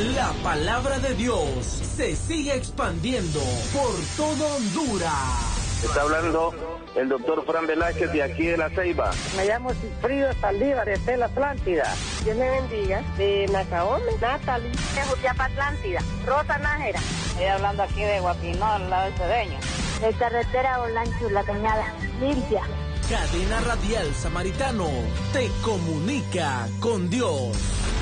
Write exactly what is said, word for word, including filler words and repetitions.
La palabra de Dios se sigue expandiendo por todo Honduras. Está hablando el doctor Fran Velázquez de aquí de La Ceiba. Me llamo Cifrido Saldívar, de la Atlántida. Dios me bendiga. De Nacaome, Natalie. De Jutiapa, Atlántida. Rosa Nájera. Estoy hablando aquí de Guapinó, al lado del Cedeño. De carretera Olancho, La Cañada. Limpia. Cadena Radial Samaritano te comunica con Dios.